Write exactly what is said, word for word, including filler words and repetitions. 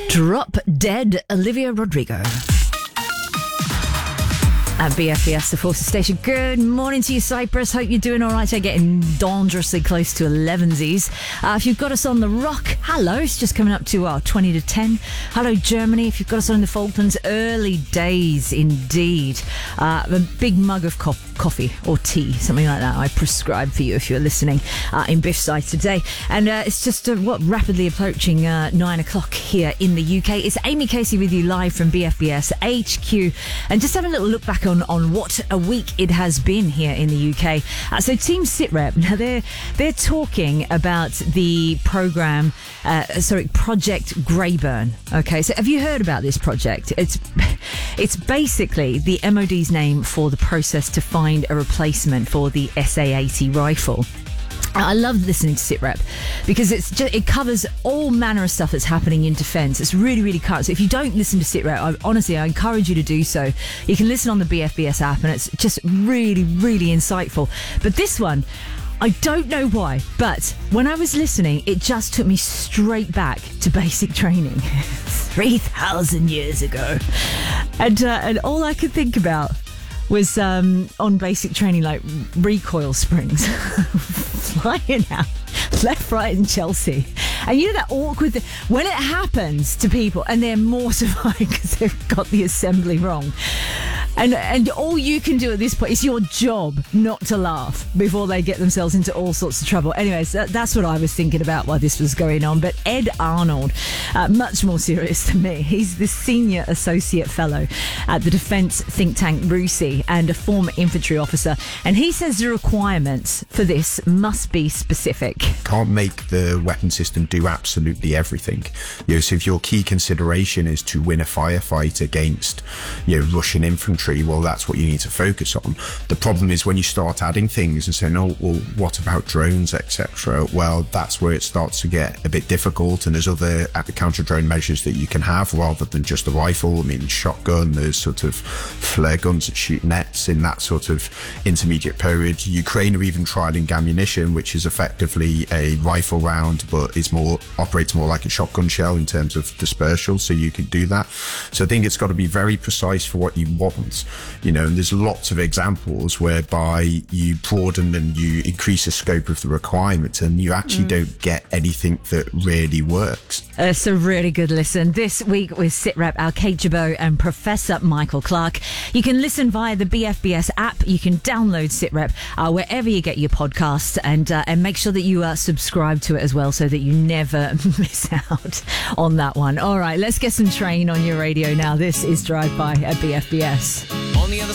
Drop Dead Olivia Rodrigo. At B F B S, the Forces Station. Good morning to you, Cyprus. Hope you're doing all right. They're getting dangerously close to elevensies. Uh, if you've got us on the rock, hello. It's just coming up to uh, twenty to ten. Hello, Germany. If you've got us on the Falklands, early days indeed. Uh, a big mug of co- coffee or tea, something like that, I prescribe for you if you're listening uh, in Biffside today. And uh, it's just uh, what rapidly approaching uh, nine o'clock here in the U K. It's Amy Casey with you live from B F B S H Q, and just having a little look back on, on what a week it has been here in the U K. Uh, so Team SitRep, now they're they're talking about the program, uh, sorry, Project Greyburn. Okay, so have you heard about this project? It's it's basically the M O D's name for the process to find a replacement for the S A eighty rifle. I love listening to SitRep because it's just, it covers all manner of stuff that's happening in defence. It's really, really current. So if you don't listen to SitRep, I, honestly, I encourage you to do so. You can listen on the B F B S app and it's just really, really insightful. But this one, I don't know why, but when I was listening, it just took me straight back to basic training three thousand years ago. And, uh, and all I could think about was um, on basic training, like recoil springs flying out left, right and Chelsea. And you know that awkward thing when it happens to people and they're mortified because they've got the assembly wrong. And and all you can do at this point is your job not to laugh before they get themselves into all sorts of trouble. Anyways, that, that's what I was thinking about while this was going on. But Ed Arnold, uh, much more serious than me. He's the Senior Associate Fellow at the Defence think tank RUSI and a former infantry officer. And he says the requirements for this must be specific. Can't make the weapon system do absolutely everything. You know, so if your key consideration is to win a firefight against, you know, Russian infantry, well, that's what you need to focus on. The problem is when you start adding things and saying, oh, well, what about drones, et cetera? Well, that's where it starts to get a bit difficult, and there's other counter-drone measures that you can have rather than just a rifle. I mean, shotgun, there's sort of flare guns that shoot nets in that sort of intermediate period. Ukraine are even trialing ammunition, which is effectively a rifle round, but is more operates more like a shotgun shell in terms of dispersal, so you can do that. So I think it's got to be very precise for what you want. You know, and there's lots of examples whereby you broaden and you increase the scope of the requirement and you actually mm. don't get anything that really works. It's a really good listen. This week with SitRep Al-Kate Jabot and Professor Michael Clark. You can listen via the B F B S app. You can download SitRep uh, wherever you get your podcasts, and uh, and make sure that you uh, subscribe to it as well so that you never miss out on that one. All right, let's get some Train on your radio now. This is Drive By at B F B S. On the other